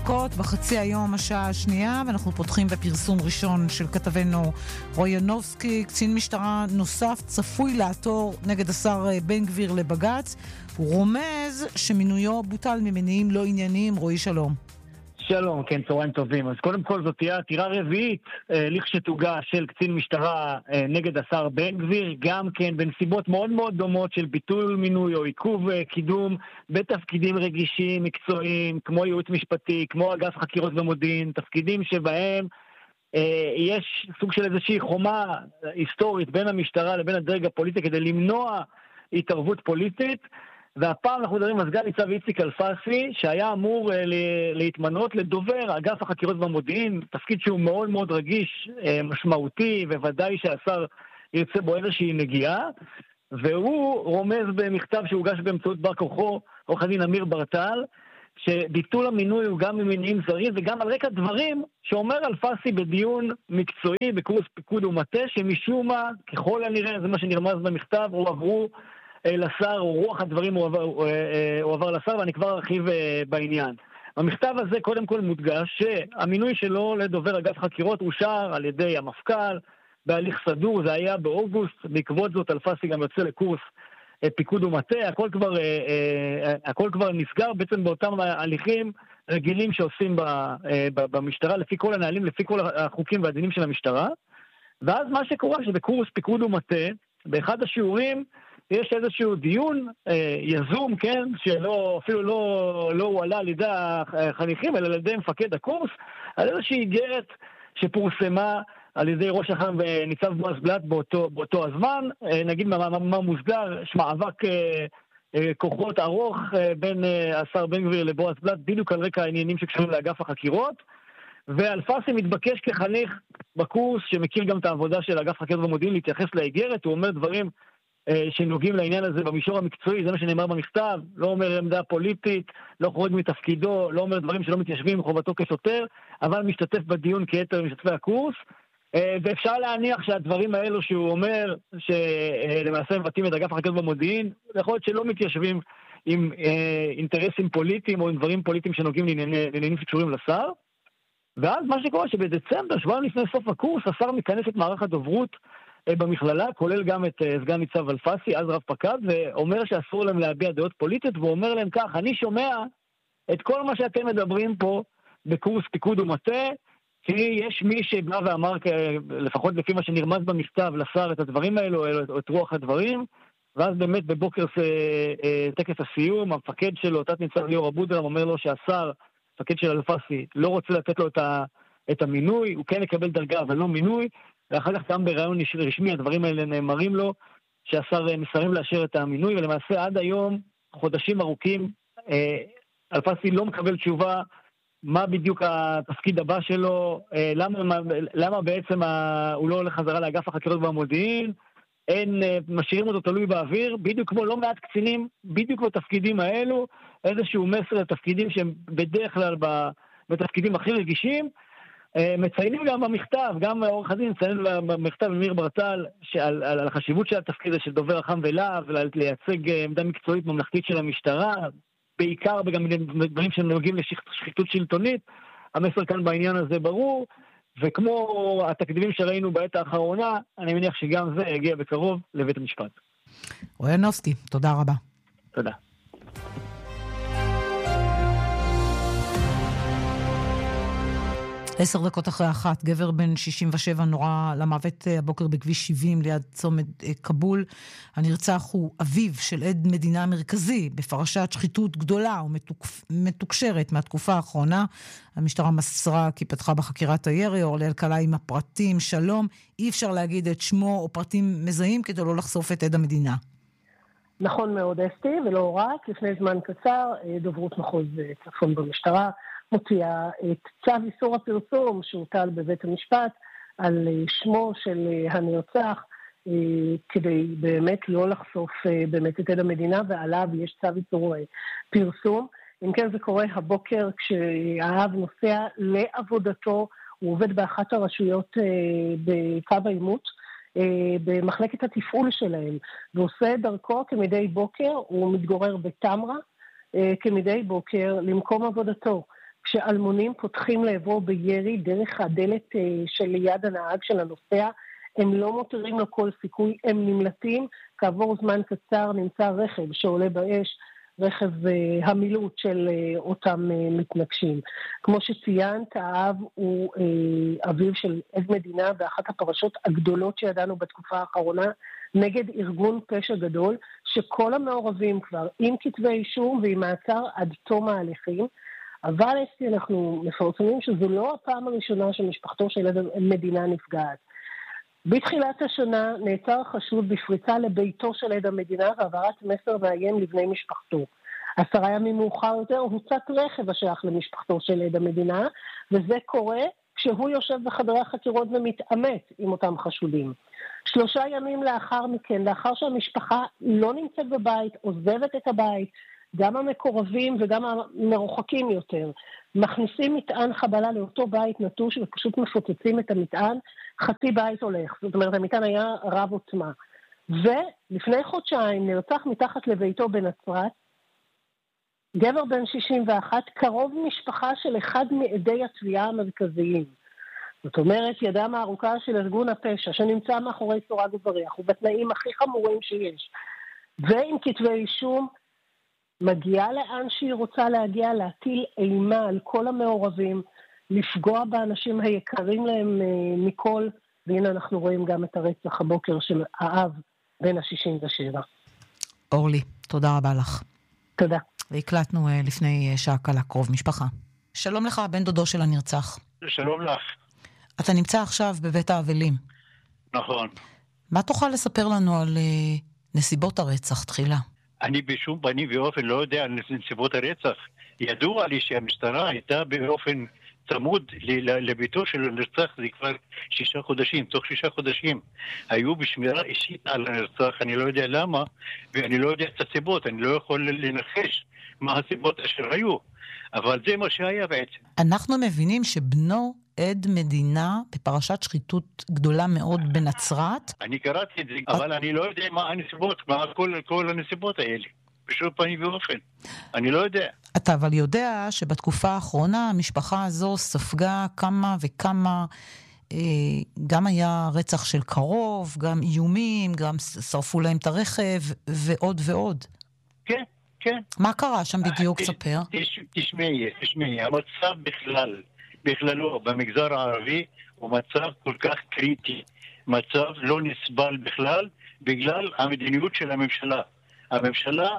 דקות בחצי היום השעה השנייה, ואנחנו פותחים בפרסום ראשון של כתבנו רועי ינובסקי. קצין משטרה נוסף צפוי לעתור נגד השר בן גביר לבג"ץ. הוא רומז שמינויו בוטל ממניעים לא ענייניים. רועי, שלום. שלום, כן, צהריים טובים. אז קודם כל זאת תהיה עתירה רביעית לכשתוגש של קצין משטרה נגד השר בן גביר, גם כן בנסיבות מאוד מאוד דומות של ביטול מינוי או עיכוב קידום בתפקידים רגישים, מקצועיים, כמו ייעוץ משפטי, כמו אגף חקירות ומודיעין, תפקידים שבהם יש סוג של איזושהי חומה היסטורית בין המשטרה לבין הדרג הפוליטי כדי למנוע התערבות פוליטית. והפעם אנחנו מדברים על סגן ניצב איציק אלפסי, שהיה אמור להתמנות לדובר אגף החקירות והמודיעין, תפקיד שהוא מאוד מאוד רגיש, משמעותי, וודאי שהשר ירצה בו איזושהי נגיעה, והוא רומז במכתב שהוגש באמצעות בר כוחו, עורך הדין אמיר ברטל, שביטול המינוי הוא גם ממניעים זרים, וגם על רקע דברים שאומר אלפסי בדיון מקצועי בקורס פיקוד ומטה, שמשום מה, ככל הנראה, זה מה שנרמז במכתב, הועברו לשר, או רוח הדברים הוא עבר לשר, ואני כבר ארחיב בעניין. במכתב הזה קודם כל מודגש שהמינוי שלו לדובר אגף חקירות אושר על ידי המפכ"ל בהליך סדור, זה היה באוגוסט, בעקבות זאת אלפסי גם יוצא לקורס פיקוד ומטה, הכל כבר נסגר בעצם באותם הליכים רגילים שעושים במשטרה, לפי כל הנהלים, לפי כל החוקים והדינים של המשטרה. ואז מה שקורה שבקורס פיקוד ומטה, באחד השיעורים יש איזשהו דיון יזום, כן, אפילו לא הועלה על ידי החניכים, אלא על ידי מפקד הקורס, על איזושהי איגרת שפורסמה על ידי ראש אח"ם וניצב בועז בלאט באותו הזמן. נגיד מה מוסדר, יש מאבק כוחות ארוך בין השר בן גביר לבועז בלאט, בדיוק על רקע העניינים שקשורים לאגף החקירות, ואלפסי מתבקש כחניך בקורס, שמכיר גם את העבודה של אגף חקירות ומודיעין, להתייחס לאיגרת. הוא אומר דברים שנוגעים לעניין הזה במישור המקצועי, זה מה שנאמר במכתב, לא אומר עמדה פוליטית, לא חורג מתפקידו, לא אומר דברים שלא מתיישבים עם חובתו כשוטר, אבל משתתף בדיון כיתר משתתפי הקורס, ואפשר להניח שהדברים האלו שהוא אומר, שלמעשה מבטאים את אגף החקירות במודיעין, יכול להיות שלא מתיישבים עם אינטרסים פוליטיים או עם דברים פוליטיים שנוגעים לעניינים שקשורים לשר. ואז מה שקורה שבדצמבר, שבועיים לפני סוף הקורס, השר מכנס את מערך הדוברות במכללה, כולל גם את סגן ניצב אלפסי, אז רב פקד, ואומר שאסור להם להביע דעות פוליטיות, ואומר להם כך, אני שומע את כל מה שאתם מדברים פה בקורס פיקוד ומטה, כי יש מי שבא ואמר, לפחות לפי מה שנרמז במכתב לשר, את הדברים האלו, את רוח הדברים, ואז באמת בבוקר טקס הסיום, המפקד שלו, תת ניצב ליאור אבודרם, אומר לו שהשר, המפקד של אלפסי, לא רוצה לתת לו את המינוי, הוא כן יקבל דרגה, אבל לא מינוי, ואחר כך גם ברעיון רשמי הדברים האלה נאמרים לו, שהשר מסרב לאשר את המינוי, ולמעשה עד היום, חודשים ארוכים, אלפסי לא מקבל תשובה מה בדיוק התפקיד הבא שלו, למה בעצם הוא לא הולך חזרה לאגף החקירות והמודיעין, משאירים אותו תלוי באוויר, בדיוק כמו לא מעט קצינים, בדיוק בתפקידים האלו, איזשהו מסר לתפקידים שהם בדרך כלל בתפקידים הכי רגישים. מציינים גם במכתב, גם עורך הדין מציין במכתב אמיר ברטל על החשיבות של התפקיד הזה של דובר אח"ם ולהב, ולייצג עמדה מקצועית ממלכתית של המשטרה, בעיקר וגם דברים שנוגעים לשחיתות שלטונית. המסר כאן בעניין הזה ברור, וכמו התקדימים שראינו בעת האחרונה, אני מניח שגם זה יגיע בקרוב לבית המשפט. רועי ינובסקי, תודה רבה. תודה. 10 דקות אחרי 1, גבר בן 67 נורה למוות הבוקר בכביש 70 ליד צומת קבול. הנרצח הוא אביו של עד מדינה מרכזי בפרשת שחיתות גדולה ומתוקשרת מהתקופה האחרונה. המשטרה מסרה כי פתחה בחקירת הירי. אורלי אלקלעי עם הפרטים. שלום, אי אפשר להגיד את שמו או פרטים מזהים כדי לא לחשוף את עד המדינה. נכון מאוד אסתי, ולא רק. לפני זמן קצר דוברות מחוז צפון במשטרה מוציאה את צו איסור הפרסום שהוטל בבית המשפט על שמו של הנרצח, כדי באמת לא לחשוף באמת את עד המדינה, ועליו יש צו איסור פרסום. אם כן, זה קורה הבוקר כשהאב נוסע לעבודתו, הוא עובד באחת הרשויות בקו העימות, במחלקת התפעול שלהם, ועושה דרכו כמדי בוקר, הוא מתגורר בתמרה, כמדי בוקר למקום עבודתו. כשאלמונים פותחים לעברו בירי דרך הדלת של יד הנהג של הנוסע, הם לא מותרים לו כל סיכוי, הם נמלטים, כעבור זמן קצר נמצא רכב שעולה באש, רכב המילוט של אותם מתנגשים. כמו שציינת, האב הוא אביו של עד מדינה, באחת הפרשות הגדולות שידענו בתקופה האחרונה, נגד ארגון פשע גדול, שכל המעורבים כבר עם כתבי אישום ועם מעצר עד תום ההליכים, אבל אנחנו מפרסמים שזו לא הפעם הראשונה שמשפחתו של עד מדינה נפגעת. בתחילת השנה נעצר חשוד בפריצה לביתו של עד המדינה והעברת מסר מאיים לבני משפחתו. 10 ימים מאוחר יותר הוצת רכב השייך למשפחתו של עד המדינה, וזה קורה כשהוא יושב בחדרי החקירות ומתעמת עם אותם חשודים. 3 ימים לאחר מכן, לאחר שהמשפחה לא נמצאת בבית, עוזבת את הבית, גם המקורבים וגם המרוחקים יותר, מכניסים מטען חבלה לאותו בית נטוש ופשוט מפוצצים את המטען, חצי בית הולך. זאת אומרת, המטען היה רב עוצמה. ולפני חודשיים נרצח מתחת לביתו בנצרת, גבר בן 61, קרוב משפחה של אחד מעדי התביעה המרכזיים. זאת אומרת, ידם הארוכה של ארגון הפשע, שנמצא מאחורי סורג ובריח, ובתנאים הכי חמורים שיש, ועם כתבי אישום, מגיעה לאן שהיא רוצה להגיע, להטיל אימה על כל המעורבים, לפגוע באנשים היקרים להם מכל, והנה אנחנו רואים גם את הרצח הבוקר של האב בן ה-67. אורלי, תודה רבה לך. תודה. והקלטנו לפני שעה קלה קרוב משפחה. שלום לך, בן דודו של הנרצח. שלום לך. אתה נמצא עכשיו בבית האבלים. נכון. מה תוכל לספר לנו על נסיבות הרצח תחילה? אני בשום פנים ואופן לא יודע על נסיבות הרצח. ידוע לי שהמשטרה הייתה באופן צמוד לביתו של הנרצח, זה כבר 6 חודשים, תוך 6 חודשים. היו בשמירה אישית על הנרצח, אני לא יודע למה, ואני לא יודע את הסיבות, אני לא יכול לנחש מה הסיבות אשר היו. אבל זה מה שהיה בעצם. אנחנו מבינים שבנו עד מדינה בפרשת שחיתות גדולה מאוד בנצרת. אני קראתי את זה, אבל אני לא יודע מה הנסיבות, מה כל הנסיבות האלה. בשום פנים ואופן. אני לא יודע. אתה אבל יודע שבתקופה האחרונה המשפחה הזו ספגה כמה וכמה, גם היה רצח של קרוב, גם איומים, גם שרפו להם את הרכב ועוד ועוד. כן, כן. מה קרה שם בדיוק? ספר. תשמעי, המצב בכללו במגזר הערבי הוא מצב כל כך קריטי, מצב לא נסבל בכלל, בגלל המדיניות של הממשלה. הממשלה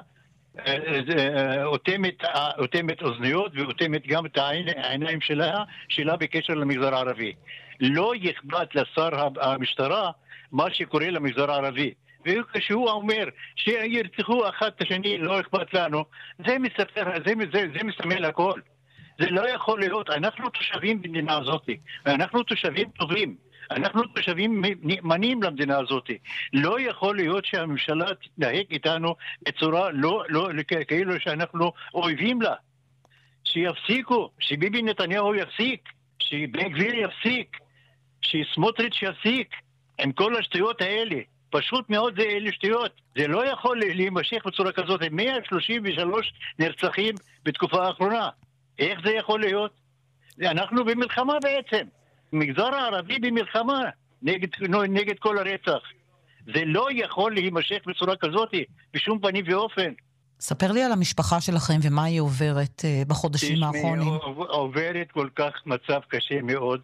אותמת אוזניות ואותמת גם את העיניים שלה בקשר למגזר הערבי. לא יכבד לשר המשטרה מה שקורה למגזר הערבי. וכשהוא אומר שירצחו אחד את השני, לא אכפת לנו, זה מסמל הכל. זה לא יכול להיות. אנחנו תושבים במדינה הזאת, ואנחנו תושבים טובים. אנחנו תושבים נאמנים למדינה הזאת. לא יכול להיות שהממשלה תתנהג איתנו בצורה כאילו שאנחנו אויבים לה. שיפסיקו, שביבי נתניהו יפסיק, שבן גביר יפסיק, שסמוטריץ' יפסיק, עם כל השטויות האלה. פשוט מאוד זה אלה שטויות. זה לא יכול להימשך בצורה כזאת. 133 נרצחים בתקופה האחרונה. איך זה יכול להיות? אנחנו במלחמה בעצם. המגזר הערבי במלחמה נגד כל הרצח. זה לא יכול להימשך בצורה כזאת בשום פנים ואופן. ספר לי על המשפחה שלכם ומה היא עוברת בחודשים האחרונים. עוברת כל כך מצב קשה מאוד.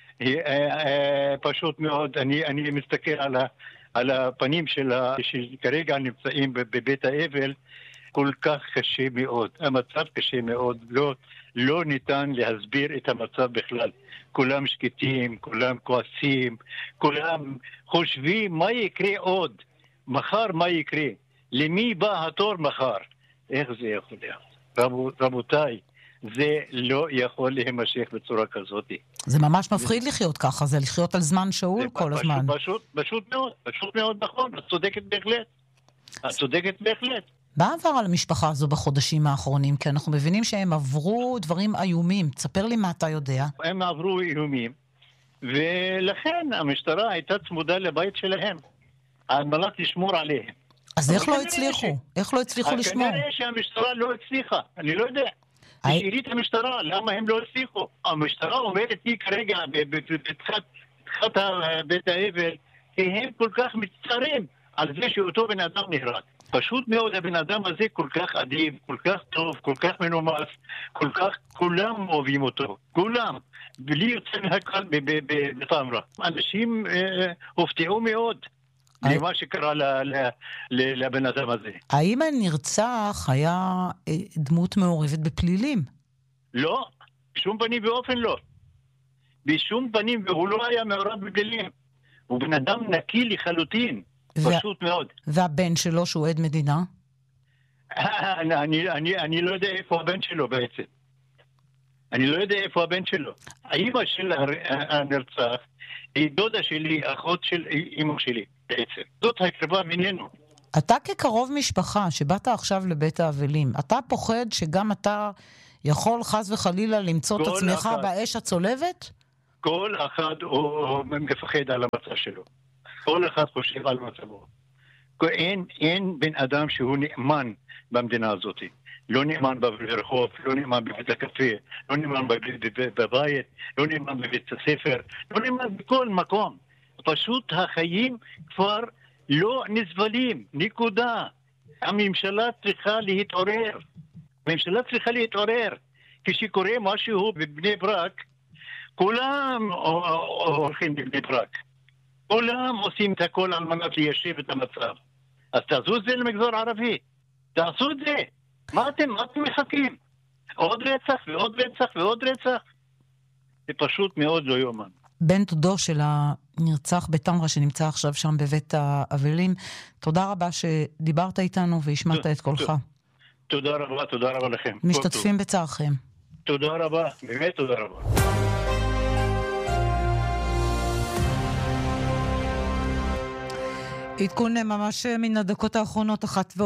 פשוט מאוד. אני מסתכל על הפנים שכרגע נמצאים בבית האבל. כל כך קשה מאוד. המצב קשה מאוד. לא ניתן להסביר את המצב בכלל. כולם שקטים, כולם כועסים, כולם חושבים מה יקרה עוד. מחר מה יקרה? למי בא התור מחר? איך זה יכול להיות? רבותיי, זה לא יכול להימשך בצורה כזאת. זה ממש מפחיד לחיות ככה, זה לחיות על זמן שאול כל הזמן. פשוט מאוד נכון, את צודקת בהחלט. מה עבר על המשפחה הזו בחודשים האחרונים? כי אנחנו מבינים שהם עברו דברים איומים. תספר לי מה אתה יודע. הם עברו איומים, ולכן המשטרה הייתה צמודה לבית שלהם, על מנת לשמור עליהם. אז איך לא הצליחו? איך לא הצליחו לשמור? כנראה שהמשטרה לא הצליחה, אני לא יודע. תשאלי את המשטרה, למה הם לא הצליחו? המשטרה אומרת לי כרגע, בפתחת בית האבל, כי הם כל כך מצטערים על זה שאותו בן אדם נהרג. פשוט מאוד, הבן אדם הזה כל כך אדיב, כל כך טוב, כל כך מנומס, כולם אוהבים אותו, כולם, בלי יוצא מהכלל בטמרה. אנשים הופתעו מאוד למה שקרה לבן אדם הזה. האם הנרצח היה דמות מעורבת בפלילים? לא, בשום פנים ואופן לא. בשום פנים, והוא לא היה מעורב בפלילים. הוא בן אדם נקי לחלוטין. פשוט מאוד. והבן שלו שהוא עד מדינה? אני לא יודע איפה הבן שלו בעצם. אני לא יודע איפה הבן שלו. האמא של הנרצח היא דודה שלי, אחות של אמא שלי בעצם. זאת הקרבה ממנו. אתה כקרוב משפחה שבאת עכשיו לבית האבלים, אתה פוחד שגם אתה יכול חס וחלילה למצוא את עצמך באש הצולבת? כל אחד הוא מפחד על המצב שלו. כל אחד חושב על מצבו. אין בן אדם שהוא נאמן במדינה הזאת. לא נאמן ברחוב, לא נאמן בבית הקפה, לא נאמן בבית, לא נאמן בבית הספר, לא נאמן בכל מקום. פשוט החיים כבר לא נסבלים, נקודה. הממשלה צריכה להתעורר. הממשלה צריכה להתעורר. כשקורה משהו בבני ברק, כולם הולכים בבני ברק. כולם עושים את הכל על מנת ליישב את המצב. אז תעשו את זה למגזר הערבי. תעשו את זה. מה אתם מחכים? עוד רצח ועוד רצח ועוד רצח. זה פשוט מאוד לא יאומן. בן דודו של הנרצח בטמרה שנמצא עכשיו שם בבית האבלים, תודה רבה שדיברת איתנו והשמעת את קולך. תודה רבה לכם. משתתפים בצערכם. תודה רבה, באמת תודה רבה. עדכון ממש מן הדקות האחרונות,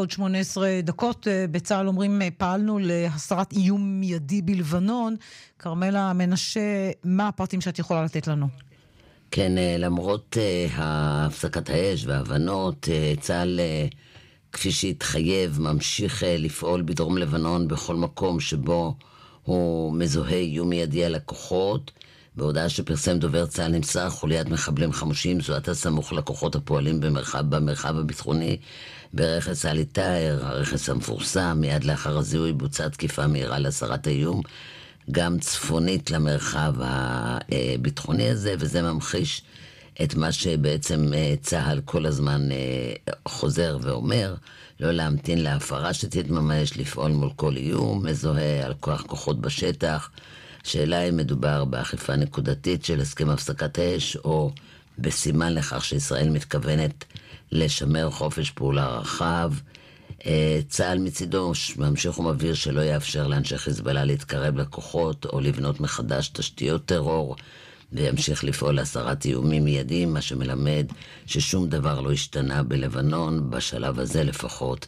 1:18. בצה"ל אומרים, פעלנו להסרת איום מיידי בלבנון. קרמלה מנשה, מה הפרטים שאת יכולה לתת לנו? כן, למרות הפסקת האש וההבנות, צה"ל, כפי שהתחייב, ממשיך לפעול בדרום לבנון בכל מקום שבו הוא מזוהה איום מיידי על הכוחות. בהודעה שפרסם דובר צה"ל נמסר, חוליית מחבלים חמושים זוהתה סמוך לכוחות הפועלים במרחב הביטחוני ברכס עלי טאהר, הרכס המפורסם. מיד לאחר הזיהוי בוצעה תקיפה מהירה להסרת האיום גם צפונית למרחב הביטחוני הזה, וזה ממחיש את מה שבעצם צה"ל כל הזמן חוזר ואומר, לא להמתין להפרה שתתממש, לפעול מול כל איום מזוהה על כוחות בשטח. שאלה אם מדובר באכיפה נקודתית של הסכם הפסקת האש, או בסימן לכך שישראל מתכוונת לשמר חופש פעולה רחב. צה"ל מצידו ממשיך ומבהיר שלא יאפשר לאנשי חיזבאללה להתקרב לכוחות או לבנות מחדש תשתיות טרור, וימשיך לפעול להסרת איומים מיידיים, מה שמלמד ששום דבר לא השתנה בלבנון, בשלב הזה לפחות.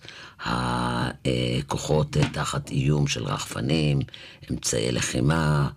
הכוחות תחת איום של רחפנים, אמצעי לחימה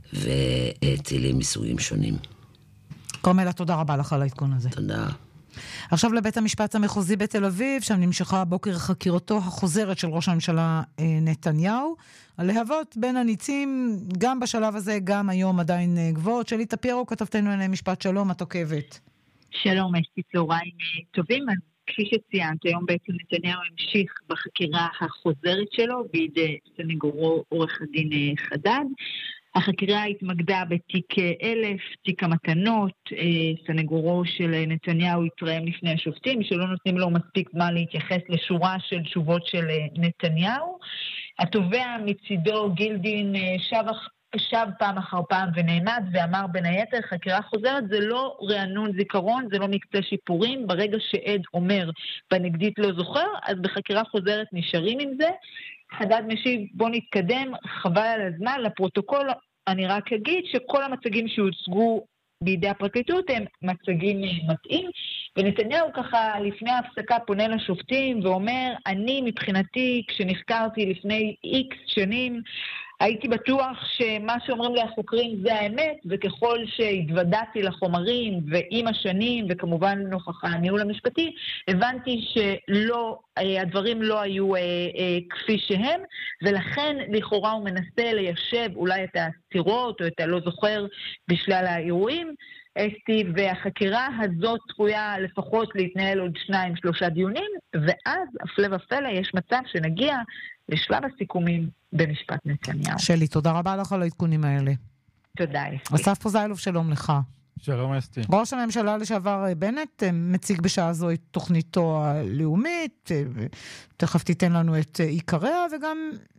וטילים מסוגים שונים. קרמלה, תודה רבה לך על העדכון הזה. תודה. עכשיו לבית המשפט המחוזי בתל אביב, שם נמשכה הבוקר חקירתו החוזרת של ראש הממשלה נתניהו. הלהבות בין הניצים, גם בשלב הזה, גם היום עדיין גבוהות. שלי טפיירו, כתבתנו עליהם משפט שלום, את עוקבת. שלום, אסתי, צהריים טובים. כפי שציינת, היום בעצם נתניהו המשיך בחקירה החוזרת שלו בידי סנגורו עורך הדין חדד. החקירה התמקדה בתיק 1000, תיק המתנות. סנגורו של נתניהו התרעם לפני השופטים שלא נותנים לו מספיק זמן להתייחס לשורה של תשובות של נתניהו. התובע מצידו גילדין שב פעם אחר פעם ונעמד ואמר בין היתר, חקירה חוזרת זה לא רענון זיכרון, זה לא מקצה שיפורים. ברגע שעד אומר בנגדית לא זוכר, אז בחקירה חוזרת נשארים עם זה. חדד משיב, בוא נתקדם, חבל על הזמן. לפרוטוקול אני רק אגיד שכל המצגים שהוצגו בידי הפרקליטות הם מצגים מתאים, ונתניהו ככה לפני ההפסקה פונה לשופטים ואומר, אני מבחינתי כשנחקרתי לפני X שנים הייתי בטוח שמה שאומרים לי החוקרים זה האמת, וככל שהתוודעתי לחומרים ועם השנים, וכמובן נוכח הניהול המשפטי, הבנתי שלא, הדברים לא היו כפי שהם, ולכן לכאורה הוא מנסה ליישב אולי את הסתירות, או את הלא זוכר בשלל האירועים, אסתי, והחקירה הזאת צפויה לפחות להתנהל עוד 2-3 דיונים, ואז הפלא ופלא יש מצב שנגיע לשלב הסיכומים במשפט נתניהו. שלי, תודה רבה לך על העדכונים האלה. תודה, אסתי. אסף פוזיילוב, שלום לך. שלום אסתי. ראש הממשלה לשעבר בנט מציג בשעה זו את תוכניתו הלאומית, תכף תיתן לנו את עיקריה, וגם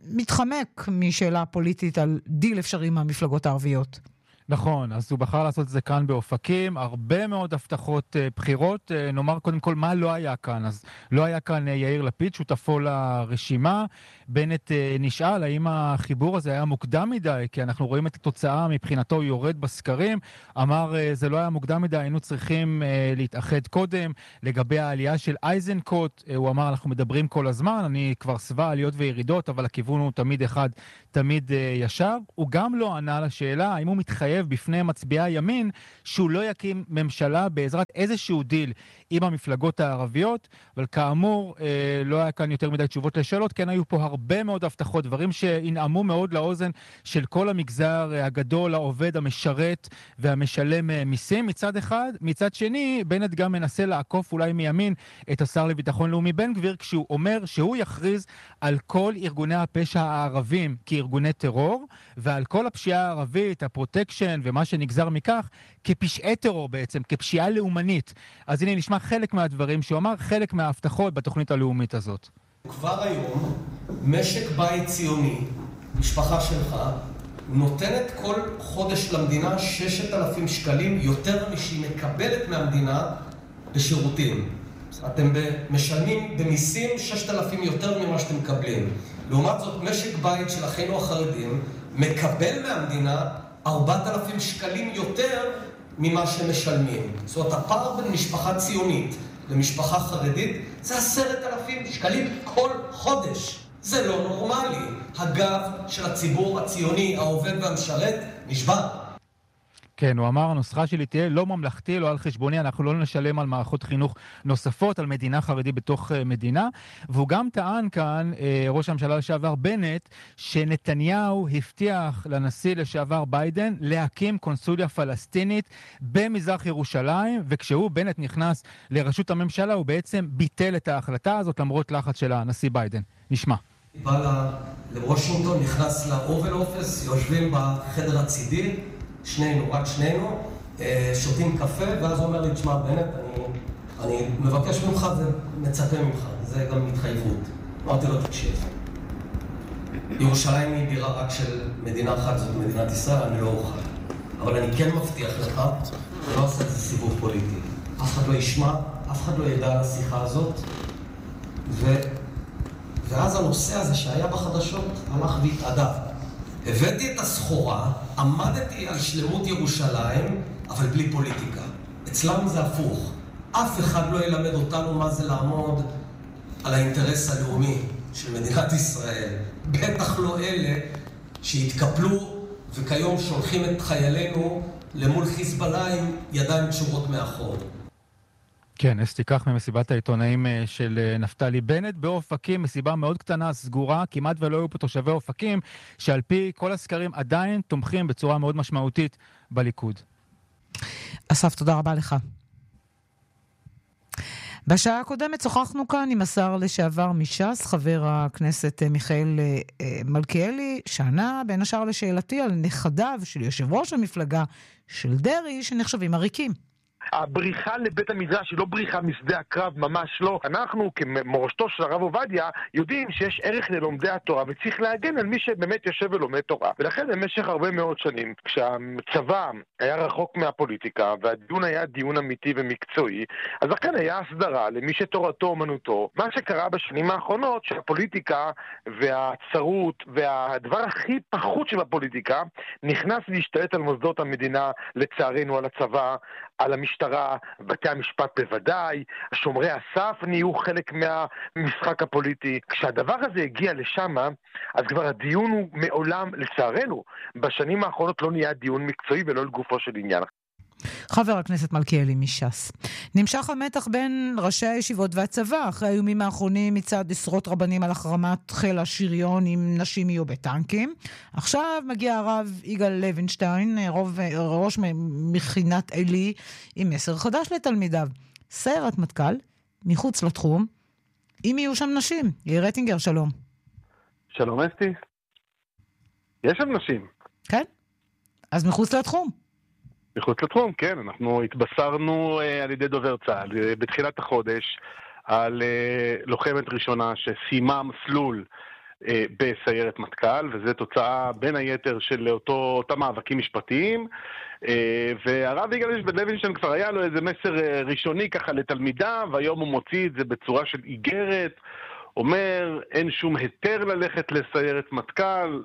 מתחמק משאלה פוליטית על דיל אפשרי מהמפלגות הערביות. נכון, אז הוא בחר לעשות את זה כאן באופקים, הרבה מאוד הבטחות בחירות, נאמר קודם כל מה לא היה כאן, אז לא היה כאן יאיר לפיד, שותפו לרשימה, בנט נשאל האם החיבור הזה היה מוקדם מדי, כי אנחנו רואים את התוצאה מבחינתו יורד בסקרים, אמר זה לא היה מוקדם מדי, היינו צריכים להתאחד קודם, לגבי העלייה של אייזנקוט, הוא אמר אנחנו מדברים כל הזמן, אני כבר שבע עליות וירידות, אבל הכיוון הוא תמיד אחד, תמיד ישר, הוא גם לא ענה לשאלה האם הוא מתחייב בפני מצביעי הימין שהוא לא יקים ממשלה בעזרת איזשהו דיל עם המפלגות הערביות, אבל כאמור לא היה כאן יותר מדי תשובות לשאלות, כן היו פה הרבה מאוד הבטחות, דברים שינעמו מאוד לאוזן של כל המגזר הגדול, העובד, המשרת והמשלם מיסים מצד אחד, מצד שני בנט גם מנסה לעקוף אולי מימין את השר לביטחון לאומי בן גביר, כשהוא אומר שהוא יכריז על כל ארגוני הפשע הערבים כארגוני טרור, ועל כל הפשיעה הערבית, הפרוטקשן ומה שנגזר מכך, כפשעי טרור בעצם, כפשיעה לאומנית. אז הנה נשמע חלק מהדברים שהוא אמר, חלק מההבטחות בתוכנית הלאומית הזאת. כבר היום, משק בית ציוני, משפחה שלך, נותנת כל חודש למדינה 6,000 שקלים יותר משהיא מקבלת מהמדינה בשירותים. אתם משלמים במיסים 6,000 יותר ממה שאתם מקבלים. לעומת זאת, משק בית של אחינו החרדים מקבל מהמדינה 4,000 שקלים יותר ממה שמשלמים. זאת אומרת, הפער בין משפחה ציונית למשפחה חרדית זה 10,000 שקלים כל חודש. זה לא נורמלי. הגב של הציבור הציוני, העובד והמשרת, נשבר. כן, הוא אמר, הנוסחה שלי תהיה לא ממלכתי, לא על חשבוני, אנחנו לא נשלם על מערכות חינוך נוספות, על מדינה חרדית בתוך מדינה, והוא גם טען כאן, ראש הממשלה לשעבר בנט, שנתניהו הבטיח לנשיא לשעבר ביידן להקים קונסוליה פלסטינית במזרח ירושלים, וכשהוא, בנט, נכנס לראשות הממשלה, הוא בעצם ביטל את ההחלטה הזאת, למרות לחץ של הנשיא ביידן. נשמע. בא לוושינגטון, נכנס לאובל אופס, יושבים בחדר הצידי, רק שנינו, שותים קפה, ואז הוא אומר לי, תשמע בנט, אני מבקש ממך ומצפה ממך, זה גם התחייבות. אמרתי לו, תקשיב, ירושלים היא בירה רק של מדינה אחת, זאת מדינת ישראל, אני לא אוכל. אבל אני כן מבטיח לך, ולא עושה את זה סיבוב פוליטי. אף אחד לא ישמע, אף אחד לא ידע על השיחה הזאת, ואז הנושא הזה שהיה בחדשות הלך והתעדה. הבאתי את הסחורה, עמדתי על שלמות ירושלים, אבל בלי פוליטיקה. אצלם זה הפוך. אף אחד לא ילמד אותנו מה זה לעמוד על האינטרס הלאומי של מדינת ישראל. בטח לא אלה שהתקפלו וכיום שולחים את חיילינו למול חיזבאללה עם ידיים קשורות מאחור. כן, אסתי, כך ממסיבת העיתונאים של נפתלי בנט באופקים, מסיבה מאוד קטנה, סגורה, כמעט ולא היו פה תושבי אופקים, שעל פי כל הסקרים עדיין תומכים בצורה מאוד משמעותית בליכוד. אסף, תודה רבה לך. בשעה הקודמת שוחחנו כאן עם השר לשעבר מש"ס, חבר הכנסת מיכאל מלכיאלי, שענה בין השאר לשאלתי על נכדיו של יושב ראש המפלגה של דרעי, שנחשבים עריקים. הבריחה לבית המדרש היא לא בריחה משדה הקרב, ממש לא. אנחנו כמורשתו של הרב עובדיה יודעים שיש ערך ללומדי התורה וצריך להגן על מי שבאמת יושב ולומד תורה. ולכן במשך הרבה מאוד שנים, כשהצבא היה רחוק מהפוליטיקה והדיון היה דיון אמיתי ומקצועי, אז לכן היה הסדרה למי שתורתו אומנותו. מה שקרה בשנים האחרונות שהפוליטיקה והצרות והדבר הכי פחות שבפוליטיקה נכנס להשתלט על מוסדות המדינה, לצערנו על הצבא, על המשטרה, המשטרה, בתי המשפט בוודאי, שומרי הסף נהיו חלק מהמשחק הפוליטי. כשהדבר הזה הגיע לשם, אז כבר הדיון הוא מעולם, לצערנו, בשנים האחרונות לא נהיה דיון מקצועי ולא לגופו של עניין. חבר הכנסת מלכיאלי מש"ס. נמשך המתח בין ראשי הישיבות והצבא אחרי האיומים האחרונים מצד עשרות רבנים על החרמת חיל השריון אם נשים יהיו בטנקים. עכשיו מגיע הרב יגאל לוינשטיין, ראש מכינת עלי, עם מסר חדש לתלמידיו. סיירת מטכ"ל, מחוץ לתחום, אם יהיו שם נשים. יאיר רטינגר, שלום. שלום אסתי. יש שם נשים. כן? אז מחוץ לתחום. מחוץ לתחום, כן. אנחנו התבשרנו על ידי דובר צה"ל בתחילת החודש על לוחמת ראשונה שסיימה מסלול בסיירת מטכ"ל, וזה תוצאה בין היתר של אותם מאבקים משפטיים, והרב יגאל לוינשטיין כבר היה לו איזה מסר ראשוני ככה לתלמידיו, והיום הוא מוציא את זה בצורה של איגרת, אומר אין שום היתר ללכת לסיירת מטכ"ל,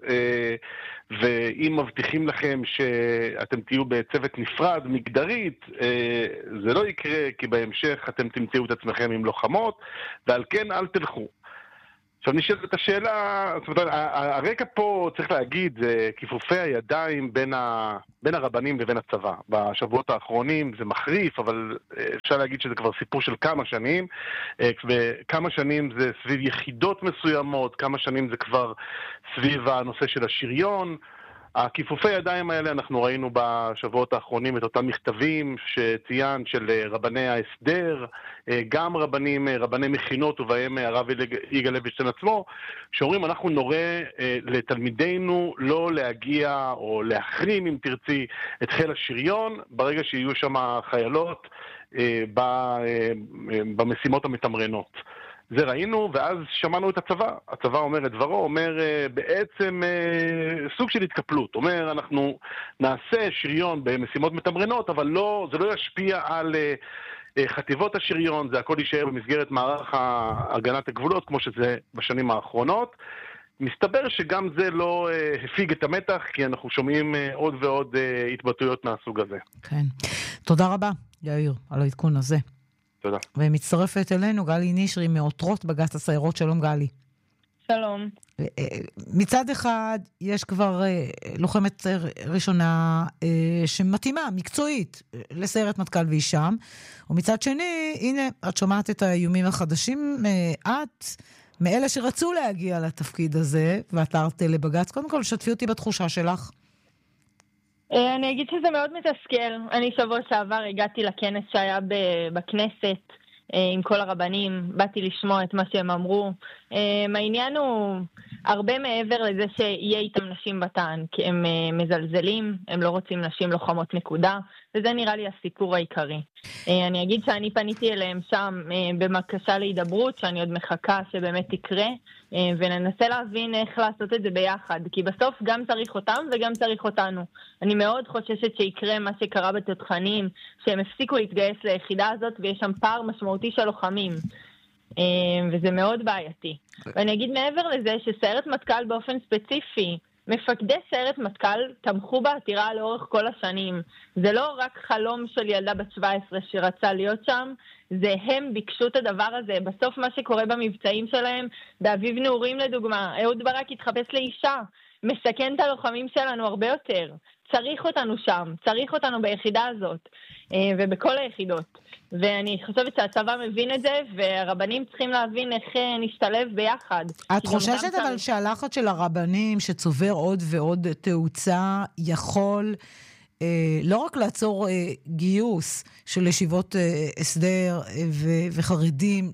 ואם מבטיחים לכם שאתם תהיו בצוות נפרד, מגדרית, זה לא יקרה, כי בהמשך אתם תמצאו את עצמכם עם לוחמות, ועל כן אל תלכו. עכשיו נשאלת את השאלה, זאת אומרת, הרקע פה צריך להגיד, זה כיפופי הידיים בין הרבנים לבין הצבא. בשבועות האחרונים זה מחריף, אבל אפשר להגיד שזה כבר סיפור של כמה שנים, וכמה שנים זה סביב יחידות מסוימות, כמה שנים זה כבר סביב הנושא של השריון. הכיפופי הידיים האלה אנחנו ראינו בשבועות האחרונים את אותם מכתבים שציין של רבני ההסדר, גם רבני מכינות ובהם הרב יגאל לוינשטיין עצמו, שאומרים אנחנו נורה לתלמידינו לא להגיע או להחרים אם תרצי את חיל השריון ברגע שיהיו שם חיילות במשימות המתמרנות. זה ראינו, ואז שמענו את הצבא. הצבא אומר את דברו, אומר בעצם סוג של התקפלות. אומר, אנחנו נעשה שריון במשימות מתמרנות, אבל זה לא ישפיע על חטיבות השריון, זה הכל יישאר במסגרת מערך הגנת הגבולות, כמו שזה בשנים האחרונות. מסתבר שגם זה לא הפיג את המתח, כי אנחנו שומעים עוד ועוד התבטאויות מהסוג הזה. כן. תודה רבה, יאיר, על העדכון הזה. תודה. ומצטרפת אלינו גלי נשרי מעותרות בג"ץ הסיירות. שלום גלי. שלום. מצד אחד יש כבר לוחמת ראשונה שמתאימה מקצועית לסיירת מטכ"ל והיא שם, ומצד שני, הנה, את שומעת את האיומים החדשים, את מאלה שרצו להגיע לתפקיד הזה ועתרת לבג"ץ. קודם כל, שתפי אותי בתחושה שלך. אני אגיד שזה מאוד מתסכל. אני שבוע שעבר הגעתי לכנס שהיה בכנסת עם כל הרבנים, באתי לשמוע את מה שהם אמרו. העניין הוא הרבה מעבר לזה שיהיה איתם נשים בטען, כי הם מזלזלים, הם לא רוצים נשים לוחמות נקודה, וזה נראה לי הסיפור העיקרי. אני אגיד שאני פניתי אליהם שם במקשה להידברות, שאני עוד מחכה שבאמת תקרה, וננסה להבין איך לעשות את זה ביחד, כי בסוף גם צריך אותם וגם צריך אותנו. אני מאוד חוששת שיקרה מה שקרה בתותחנים, שהם הפסיקו להתגייס ליחידה הזאת, ויש שם פער משמעותי של לוחמים. וזה מאוד בעייתי. ואני אגיד מעבר לזה שסיירת מטכ"ל באופן ספציפי, מפקדי סיירת מטכ"ל תמכו בעתירה לאורך כל השנים. זה לא רק חלום של ילדה בת 17 שרצה להיות שם, זה הם ביקשו את הדבר הזה. בסוף מה שקורה במבצעים שלהם, באביב נעורים לדוגמה, אהוד ברק התחפש לאישה, מסכן את הלוחמים שלנו הרבה יותר. צריך אותנו שם, צריך אותנו ביחידה הזאת, ובכל היחידות. ואני חושבת שהצבא מבין את זה, והרבנים צריכים להבין איך נשתלב ביחד. את חוששת אבל שהלחץ של הרבנים שצובר עוד ועוד תאוצה יכול לא רק לעצור גיוס של ישיבות הסדר וחרדים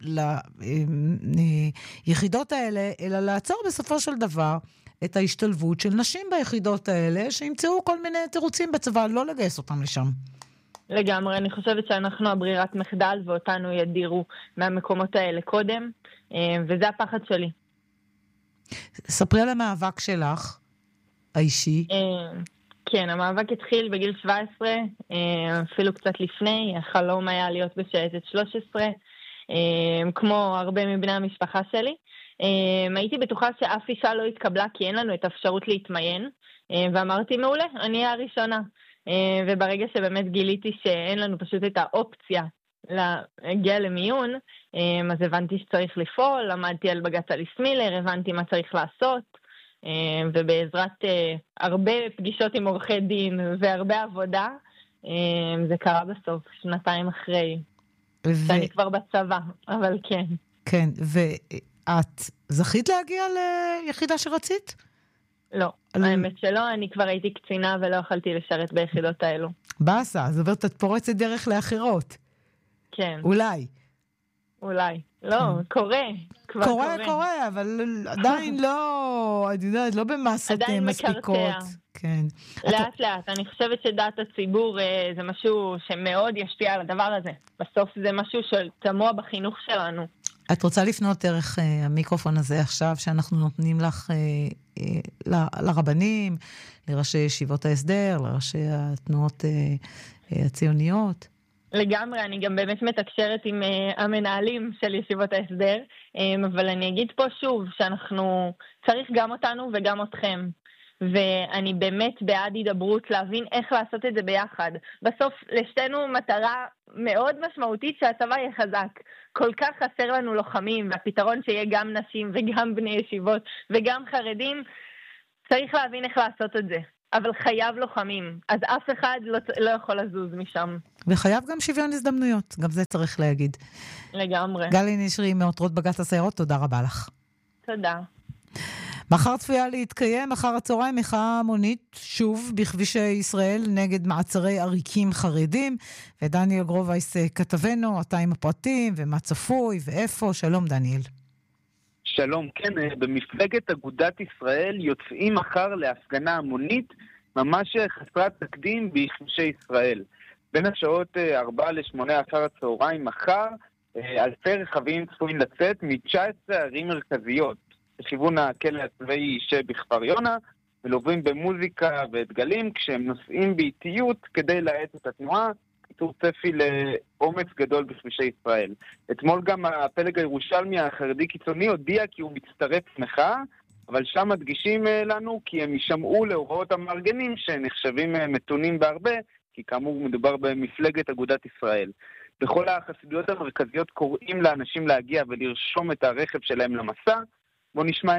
ליחידות האלה, אלא לעצור בסופו של דבר את ההשתלבות של נשים ביחידות האלה, שימצאו כל מיני תירוצים בצבא לא לגייס אותם לשם. לגמרי, אני חושבת שאנחנו הברירת מחדל, ואותנו ידירו מהמקומות האלה קודם, וזה הפחד שלי. ספרי על המאבק שלך, האישי. כן, המאבק התחיל בגיל 17, אפילו קצת לפני, החלום היה להיות בשייטת 13, כמו הרבה מבני המשפחה שלי. הייתי בטוחה שאף אישה לא התקבלה, כי אין לנו את האפשרות להתמיין, ואמרתי מעולה, אני הראשונה. וברגע שבאמת גיליתי שאין לנו פשוט את האופציה להגיע למיון, אז הבנתי שצריך לפעול, למדתי על בג"ץ אליס מילר, הבנתי מה צריך לעשות, ובעזרת הרבה פגישות עם עורכי דין והרבה עבודה, זה קרה בסוף, 2 אחרי, שאני כבר בצבא, אבל כן. כן, ואת זכית להגיע ליחידה שרצית? לא, האמת שלא, אני כבר הייתי קצינה ולא יכולתי לשרת ביחידות האלו. באסה, אז עוברת את פורצת דרך לאחרות. כן. אולי. לא, קורה. קורה, אבל עדיין לא, את יודעת, לא במסות מספיקות. כן. לאט. אני חושבת שדעת הציבור זה משהו שמאוד ישפיע על הדבר הזה. בסוף זה משהו שתמוע בחינוך שלנו. את רוצה לפנות דרך המיקרופון הזה עכשיו, שאנחנו נותנים לך לרבנים, לראשי ישיבות ההסדר, לראשי התנועות הציוניות? לגמרי, אני גם באמת מתקשרת עם המנהלים של ישיבות ההסדר, אבל אני אגיד פה שוב שאנחנו צריך גם אותנו וגם אתכם. ואני באמת בעד הידברות להבין איך לעשות את זה ביחד. בסוף לשתינו מטרה מאוד משמעותית שהצבא יהיה חזק. כל כך חסר לנו לוחמים, והפתרון שיהיה גם נשים וגם בני ישיבות וגם חרדים, צריך להבין איך לעשות את זה. אבל חייב לוחמים, אז אף אחד לא יכול לזוז משם. וחייב גם שוויון הזדמנויות, גם זה צריך להגיד. לגמרי. גלי נשרי מעותרות בג"ץ הסיירות, תודה רבה לך. תודה. מחר צפויה להתקיים, אחר הצהריים מחאה המונית, שוב בכבישי ישראל, נגד מעצרי עריקים חרדים, ודניאל גרובייס כתבנו, אתה עם הפרטים, ומה צפוי, ואיפה. שלום דניאל. שלום, כן, במפלגת אגודת ישראל יוצאים מחר להפגנה המונית, ממש חסרת תקדים בכבישי ישראל. בין השעות 4 ל-8 אחר הצהריים מחר, אלפי רכבים צפויים לצאת מ-19 ערים מרכזיות. לכיוון הכלא הצבאי שבכפר יונה, מלווים במוזיקה ודגלים כשהם נוסעים באיטיות כדי להאט את התנועה, קיצור צפי לעומס גדול בכבישי ישראל. אתמול גם הפלג הירושלמי החרדי קיצוני הודיע כי הוא מצטרף מחאה, אבל שם מדגישים לנו כי הם יישמעו להוראות המארגנים שנחשבים מתונים בהרבה, כי כאמור מדובר במפלגת אגודת ישראל. בכל החסידויות המרכזיות קוראים לאנשים להגיע ולרשום את הרכב שלהם למסע. בוא נשמע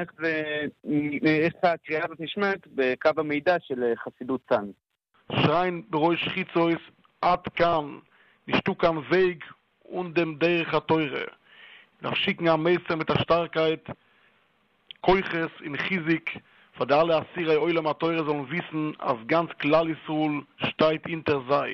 איך הקריאה הזאת נשמעת בקו המידע של חסידות צאן. Schreien beruhig Schizois ad kan, nicht du kam Weg und dem Derech ha-Teure. Nach schicken am Meister mit der Starkheit, Koiches in Chizik, für alle Asirei Eulam ha-Teure sollen wissen, als ganz klar Yisrael steht hinter sei.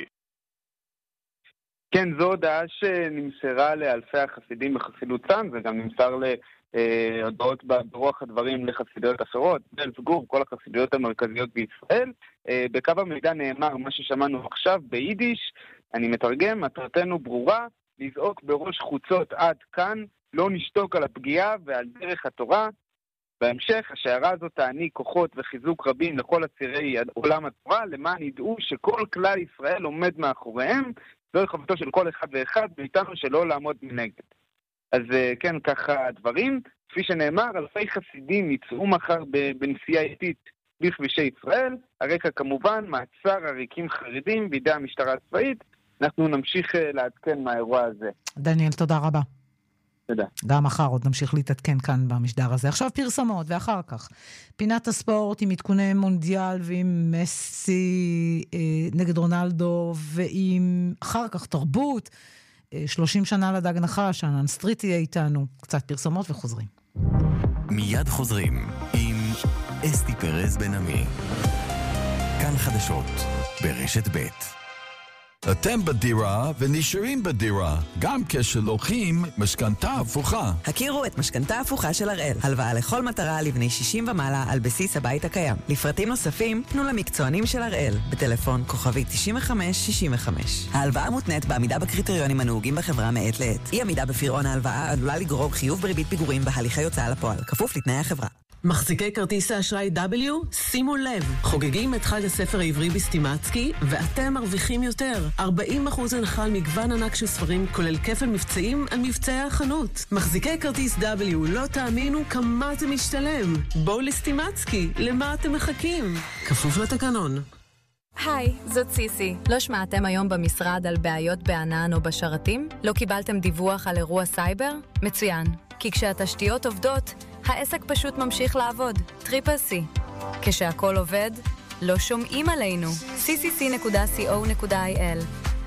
כן, זו הודעה שנמסרה לאלפי החסידים בחסידות צאן, וגם נמסר הודעות ברוח הדברים לחסידויות אחרות, בלפגור, כל החסידויות המרכזיות בישראל. בקו המידע נאמר מה ששמענו עכשיו ביידיש, אני מתרגם, מטרתנו ברורה, לזעוק בראש חוצות עד כאן, לא נשתוק על הפגיעה ועל דרך התורה. בהמשך, השערה הזאת תעניק כוחות וחיזוק רבים לכל הצירי עולם התורה, למען ידעו שכל כלל ישראל עומד מאחוריהם, זוהי חובתו של כל אחד ואחד, ואיתנו שלא לעמוד מנגד. אז כן, ככה הדברים. כפי שנאמר, אלפי חסידים יצאו מחר בנסיעה איטית בכבישי ישראל. הרקע כמובן, מעצר עריקים חרדים בידי המשטרה הצבאית. אנחנו נמשיך לעדכן מהאירוע הזה. דניאל, תודה רבה. תודה. גם מחר עוד נמשיך להתעדכן כאן במשדר הזה. עכשיו פרסמות, ואחר כך פינת הספורט עם עדכוני מונדיאל ועם מסי נגד רונלדו, ועם אחר כך תרבות, 30 שנה לדג נחש, ענן סטריט יהיה איתנו. קצת פרסמות וחוזרים. מיד חוזרים עם אסתי פרז בן עמי. כאן חדשות ברשת ב'. אתם בדירה ונשארים בדירה, גם כשלוקחים משכנתה הפוכה. הכירו את משכנתה הפוכה של הראל. הלוואה לכל מטרה לבני 60 ומעלה על בסיס הבית הקיים. לפרטים נוספים, פנו למקצוענים של הראל, בטלפון כוכבי 9565. ההלוואה מותנית בעמידה בקריטריונים הנהוגים בחברה מעת לעת. אי עמידה בפירעון ההלוואה עלולה לגרור חיוב בריבית פיגורים בהליכי הוצאה לפועל, כפוף לתנאי החברה. מחזיקי כרטיס האשראי W, שימו לב, חוגגים את חג הספר העברי בסטימצקי, ואתם מרוויחים יותר. 40% הנחה על מגוון ענק של ספרים, כולל כפל מבצעים על מבצעי החנות. מחזיקי כרטיס W, לא תאמינו כמה זה משתלם. בואו לסטימצקי, למה אתם מחכים? כפוף לתקנון. היי, זאת סיסי. לא שמעתם היום במשרד על בעיות בענן או בשרתים? לא קיבלתם דיווח על אירוע סייבר? מצוין. כי כשהתשתיות עובדות, העסק פשוט ממשיך לעבוד. CCC. כשהכל עובד, לא שומעים עלינו. ccc.co.il.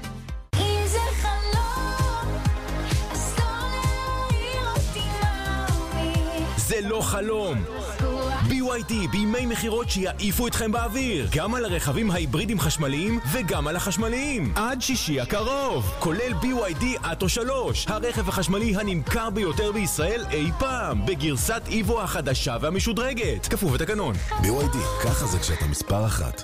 זה לא חלום. BYD בימי מחירות שיעיפו אתכם באוויר, גם על הרכבים ההיברידים חשמליים וגם על החשמליים, עד שישי הקרוב, כולל BYD אטו 3, הרכב החשמלי הנמכר ביותר בישראל אי פעם, בגרסת איבו החדשה והמשודרגת, כפוף לתקנון. BYD, ככה זה כשאתה מספר אחת.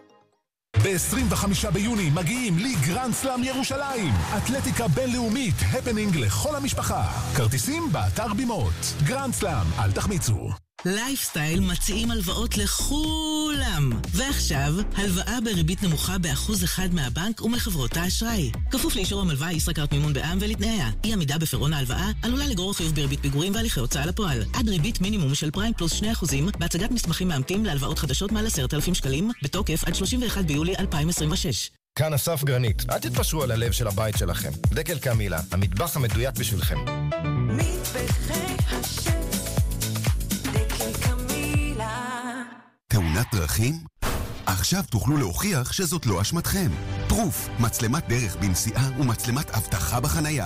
ב-25 ביוני מגיעים לי גרנד סלאם ירושלים, אתלטיקה בינלאומית, הפנינג לכל המשפחה. כרטיסים באתר בימות. גרנד סלאם, אל תחמיצו. לייפסטייל מציעים הלוואות לכולם. ועכשיו, הלוואה בריבית נמוכה ב1% מהבנק ומחברות האשראי. כפוף לאישור המלווה ישראכרט מימון בע"מ ולתנאיה. אי עמידה בפירעון ההלוואה עלולה לגרור חיוב בריבית פיגורים והליכי הוצאה לפועל. עד ריבית מינימום של פריים פלוס 2% בהצגת מסמכים מאמתים להלוואות חדשות מעל 10,000 שקלים, בתוקף עד 31 ביולי 2026. כאן אסף גרנית. אל תתפשרו על הלב של הבית שלכם. דקל קמילה, המטבח המדויק בשבילכם. תאונת דרכים? עכשיו תוכלו להוכיח שזאת לא אשמתכם. פרוף, מצלמת דרך בנסיעה ומצלמת אבטחה בחנייה.